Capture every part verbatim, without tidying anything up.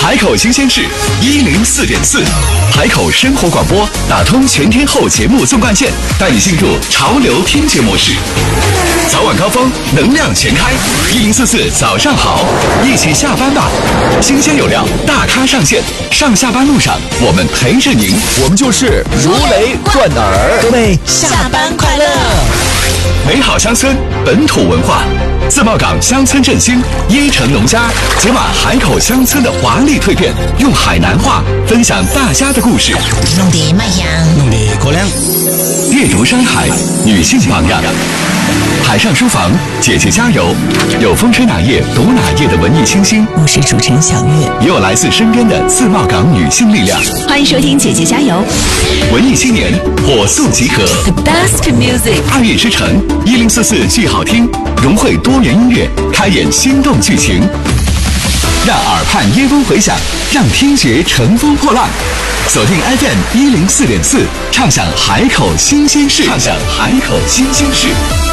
海口新鲜事一零四点四，海口生活广播打通全天候节目纵贯线，带你进入潮流听觉模式。早晚高峰，能量全开，一零四四早上好，一起下班吧。新鲜有料，大咖上线，上下班路上我们陪着您， 我们就是如雷贯耳。 各位下班快乐！ 美好乡村，本土文化。自贸港乡村振兴，椰城农家解码海口乡村的华丽蜕变，用海南话分享大家的故事。 弄得麦香， 弄得高粱。 阅读山海，女性榜样。海上书房，姐姐加油！有风吹哪页读哪页的文艺清新， 我是主持人小月， 也有来自身边的自贸港女性力量。 欢迎收听姐姐加油！ 文艺青年火速集合 ，The best music， 二月之城一零四四剧好听，融汇多元音乐，开演心动剧情，让耳畔耶风回响，让听觉乘风破浪。锁定 F M 一零四点四，畅享海口新鲜事，畅享海口新鲜事。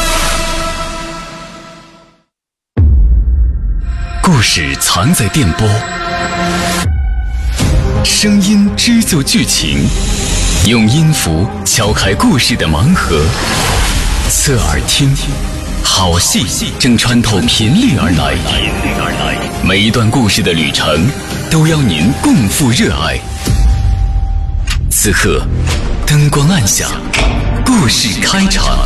故事藏在电波，声音织就剧情，用音符敲开故事的盲盒。侧耳听，好戏正穿透频率而来，每一段故事的旅程都邀您共赴热爱。此刻，灯光暗下，故事开场。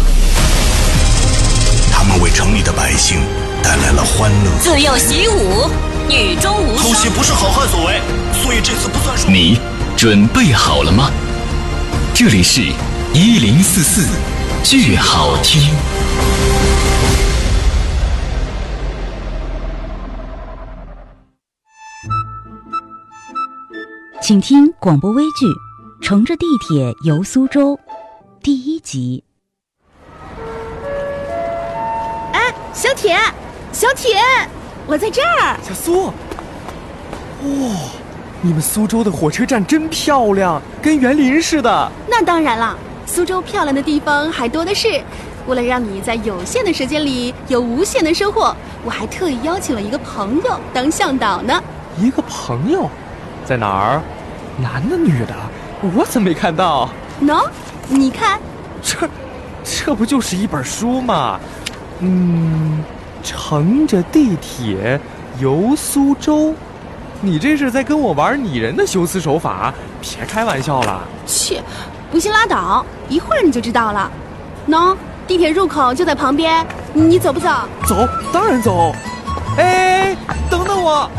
他们为城里的百姓带来了欢乐。 自幼习武，女中无双。 偷袭不是好汉所为，所以这次不算数。 你准备好了吗？这里是一零四四剧好听。 请听广播微剧《乘着地铁游苏州》第一集。 哎，小铁，小铁，我在这儿。 小苏，哇、哦，你们苏州的火车站真漂亮，跟园林似的。 那当然了，苏州漂亮的地方还多的是。为了让你在有限的时间里有无限的收获，我还特意邀请了一个朋友当向导呢。 一个朋友？在哪儿？男的女的？我怎么没看到？ 喏，你看， 这这不就是一本书吗？嗯，乘着地铁游苏州，你这是在跟我玩拟人的修辞手法？别开玩笑了。 切，不信拉倒，一会儿你就知道了。喏，地铁入口就在旁边，你走不走？ 走，当然走。哎，等等我。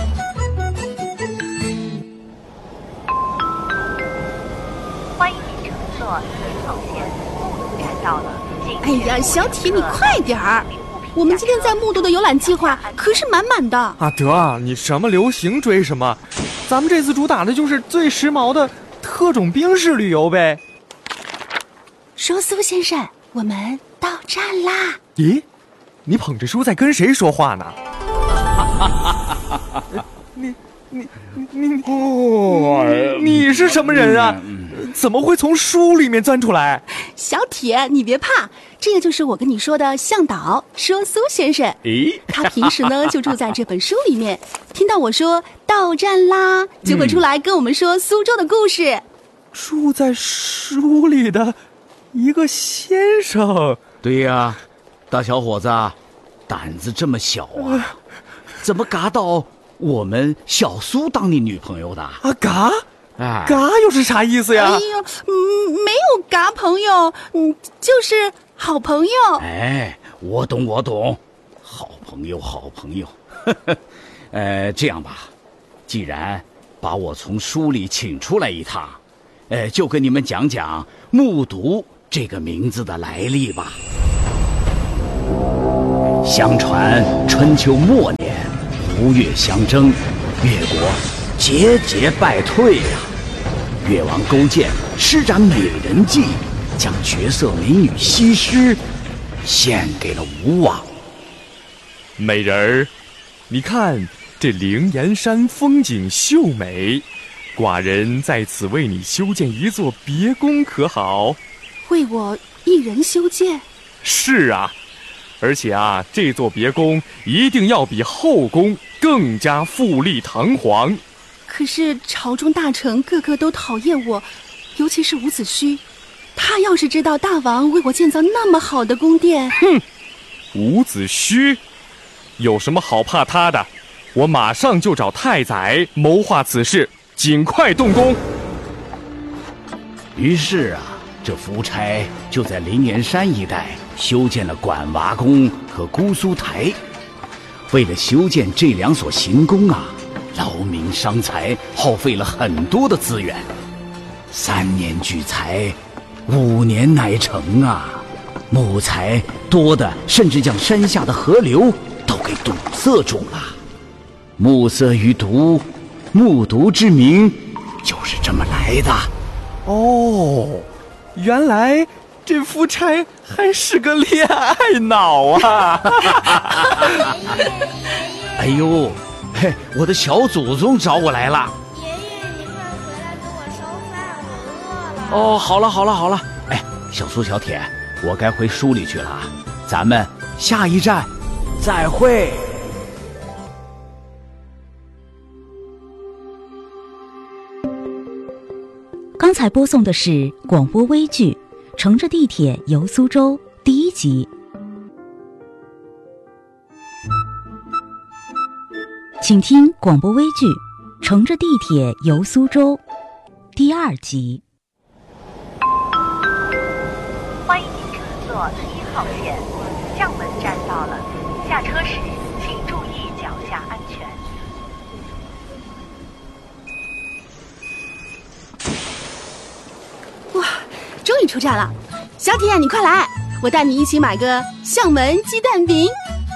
欢迎你乘坐京草线，木渎站到了。 哎呀，小铁，你快点儿！我们今天在木渎的游览计划可是满满的。 啊，得，你什么流行追什么，咱们这次主打的就是最时髦的特种兵式旅游呗。 说苏先生，我们到站啦！ 咦，你捧着书在跟谁说话呢？你你你你哦，你是什么人啊？怎么会从书里面钻出来？ 小铁，你别怕，这个就是我跟你说的向导说苏先生。 咦， 他平时呢就住在这本书里面，听到我说到站啦，就会出来跟我们说苏州的故事。 住在书里的一个先生。 对呀，大小伙子，胆子这么小啊，怎么嘎到我们小苏当你女朋友的？ 啊，嘎？ 哎， 嘎又是啥意思呀？ 哎呦，嗯，没有嘎朋友，嗯，就是好朋友。 哎，我懂我懂，好朋友好朋友。呃，这样吧，既然把我从书里请出来一趟，呃，就跟你们讲讲木渎这个名字的来历吧。相传春秋末年，吴越相争，越国节节败退呀、啊。越王勾践施展美人计，将绝色美女西施献给了吴王。 美人儿，你看这灵岩山风景秀美，寡人在此为你修建一座别宫，可好？ 为我一人修建？ 是啊，而且啊，这座别宫一定要比后宫更加富丽堂皇。 可是朝中大臣个个都讨厌我，尤其是伍子胥。他要是知道大王为我建造那么好的宫殿， 哼！伍子胥有什么好怕他的？我马上就找太宰谋划此事，尽快动工。 于是啊，这夫差就在灵岩山一带修建了管娃宫和姑苏台。为了修建这两所行宫啊，劳民伤财，耗费了很多的资源。三年聚财，五年乃成啊！木材多的甚至将山下的河流都给堵塞住了。木塞于毒，木毒之名就是这么来的。 哦，原来这夫差还是个恋爱脑啊！ 哎呦，嘿，我的小祖宗找我来了。 爷爷，你快回来给我烧饭，我饿了。 哦，好了好了好了，哎，小苏小铁，我该回书里去了啊，咱们下一站再会。 刚才播送的是广播微剧《乘着地铁游苏州》第一集，请听广播微剧《乘着地铁游苏州》第二集。 欢迎您乘坐一号线，将门站到了，下车时请注意脚下安全。 哇，终于出站了！小铁，你快来，我带你一起买个象门鸡蛋饼。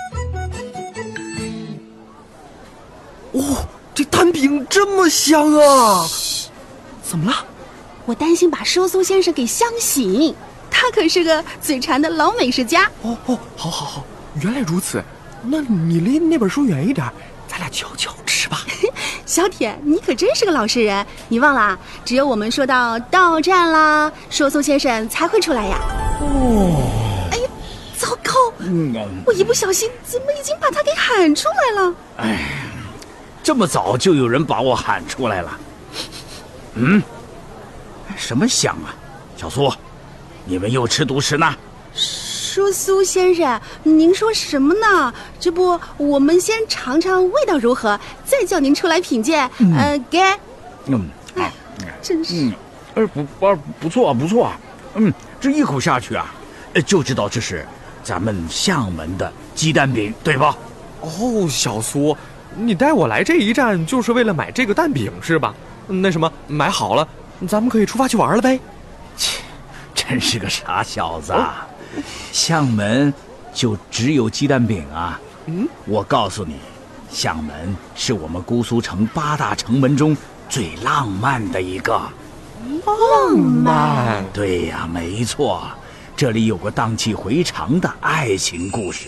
哦，这蛋饼这么香啊！怎么了？ 我担心把收苏先生给香醒，他可是个嘴馋的老美食家。 哦哦，好好好，原来如此。那你离那本书远一点，咱俩悄悄吃吧。 小铁，你可真是个老实人，你忘了，只有我们说到到站啦，收苏先生才会出来呀。 哦， 哎呀，糟糕，嗯、我一不小心怎么已经把他给喊出来了？ 哎，这么早就有人把我喊出来了。嗯，什么香啊？小苏，你们又吃独食呢？ 说苏先生，您说什么呢？这不，我们先尝尝味道如何，再叫您出来品鉴。嗯、呃，给。 嗯， 哎，真是。 嗯，呃，不不不错啊，不错啊。嗯，这一口下去啊，就知道这是咱们象门的鸡蛋饼，对吧？ 哦，小苏，你带我来这一站就是为了买这个蛋饼是吧？那什么，买好了，咱们可以出发去玩了呗。 切，真是个傻小子啊！哦，象门就只有鸡蛋饼啊？嗯，我告诉你，象门是我们姑苏城八大城门中最浪漫的一个。 浪漫？ 对呀，没错，这里有个荡气回肠的爱情故事。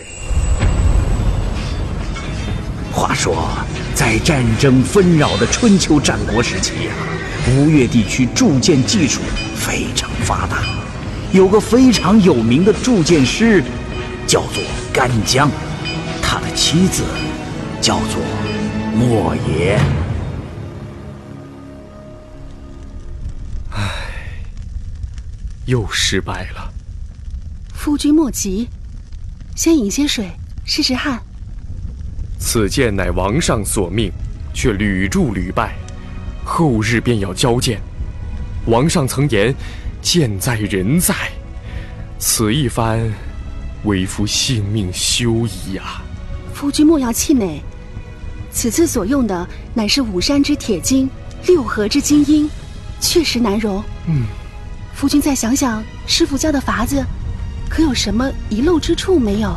话说，在战争纷扰的春秋战国时期啊，吴越地区铸剑技术非常发达。有个非常有名的铸剑师，叫做干将，他的妻子叫做莫邪。 唉，又失败了。 夫君莫急，先饮些水试试汗。 此剑乃王上所命，却屡铸屡败，后日便要交剑。王上曾言，剑在人在，此一番，为夫性命休矣啊！ 夫君莫要气馁，此次所用的乃是五山之铁筋，六合之金鹰，确实难容。 嗯， 夫君再想想，师傅教的法子，可有什么遗漏之处没有？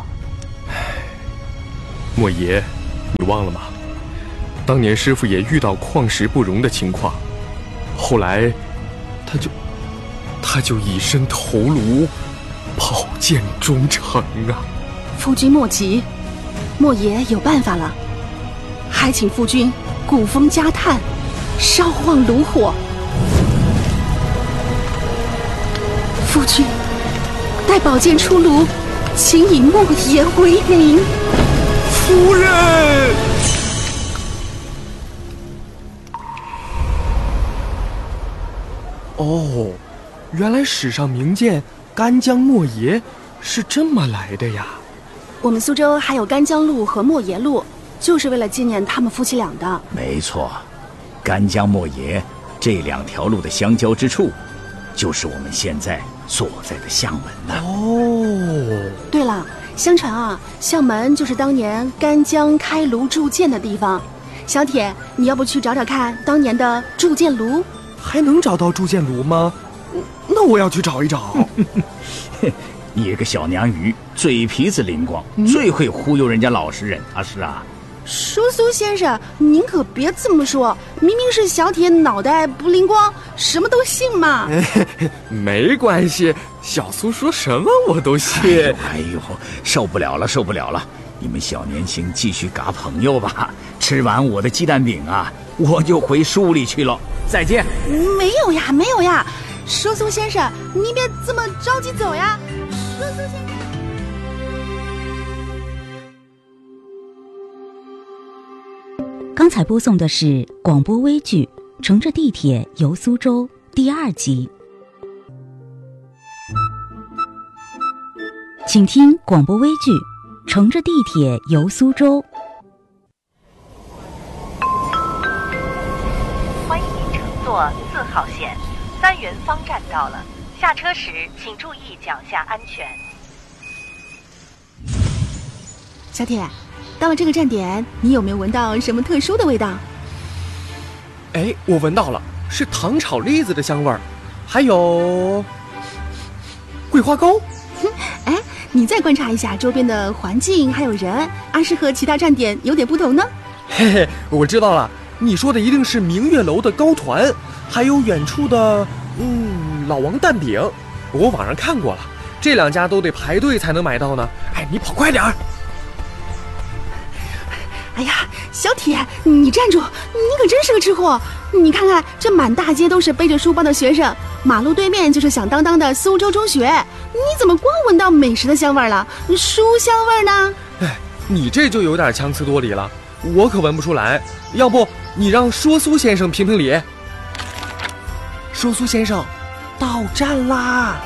莫爷，你忘了吗？当年师傅也遇到矿石不容的情况，后来他就他就以身投颅，宝剑终成啊！ 夫君莫急，莫爷有办法了，还请夫君鼓风加炭，烧旺炉火。夫君待宝剑出炉，请以莫爷为名。 夫人。 哦，原来史上名剑干将莫邪是这么来的呀。 我们苏州还有干将路和莫邪路，就是为了纪念他们夫妻俩的。 没错，干将莫邪这两条路的相交之处，就是我们现在所在的相门呐。 哦， 对了，相传啊，相门就是当年干将开炉铸剑的地方。小铁，你要不去找找看当年的铸剑炉？ 还能找到铸剑炉吗？那我要去找一找。 你这个小娘鱼，嘴皮子灵光，嗯、最会忽悠人家老实人，他是啊。 说苏先生，您可别这么说，明明是小铁脑袋不灵光，什么都信嘛。 没关系，小苏说什么我都信。 哎呦，哎呦，受不了了，受不了了！你们小年轻继续嘎朋友吧，吃完我的鸡蛋饼啊，我就回书里去了。再见。 没有呀，没有呀，说苏先生，您别这么着急走呀。说苏先生。 刚才播送的是广播微剧《乘着地铁游苏州》第二集，请听广播微剧《乘着地铁游苏州》。 欢迎您乘坐四号线，三元坊站到了，下车时请注意脚下安全。 小铁，到了这个站点，你有没有闻到什么特殊的味道？ 哎，我闻到了，是糖炒栗子的香味儿，还有桂花糕。 哎，你再观察一下周边的环境还有人，安是和其他站点有点不同呢。 嘿嘿，我知道了，你说的一定是明月楼的糕团，还有远处的嗯老王蛋饼，我网上看过了，这两家都得排队才能买到呢。哎，你跑快点儿！ 哎呀，小铁，你站住！你可真是个吃货！你看看，这满大街都是背着书包的学生，马路对面就是响当当的苏州中学，你怎么光闻到美食的香味了？书香味呢？ 哎，你这就有点强词夺理了，我可闻不出来。要不你让说苏先生评评理。说苏先生，到站啦！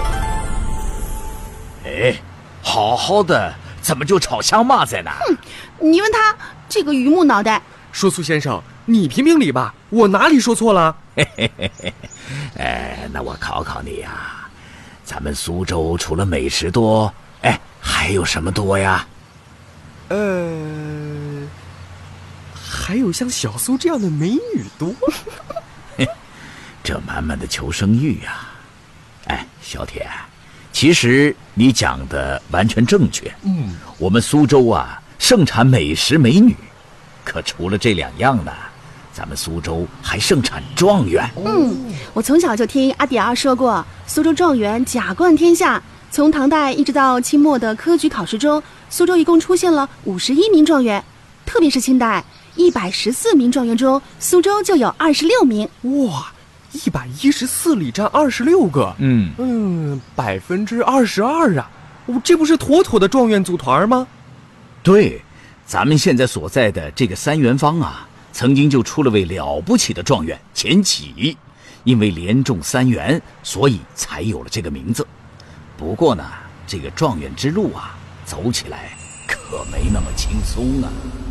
哎，好好的，怎么就吵相骂在呢？ 哼，你问他这个榆木脑袋。 说苏先生，你评评理吧，我哪里说错了？ 嘿嘿嘿嘿，哎，那我考考你呀、啊，咱们苏州除了美食多，哎，还有什么多呀？ 呃，还有像小苏这样的美女多。 这满满的求生欲呀、啊！哎，小铁，其实你讲的完全正确。 嗯， 我们苏州啊，盛产美食美女，可除了这两样呢，咱们苏州还盛产状元。 嗯，我从小就听阿迪尔说过，苏州状元甲冠天下。从唐代一直到清末的科举考试中，苏州一共出现了五十一名状元，特别是清代一百十四名状元中，苏州就有二十六名。 哇！一百一十四里占二十六个， 嗯嗯，百分之二十二啊！这不是妥妥的状元组团吗？ 对，咱们现在所在的这个三元坊啊，曾经就出了位了不起的状元钱起，因为连中三元，所以才有了这个名字。不过呢，这个状元之路啊，走起来可没那么轻松啊。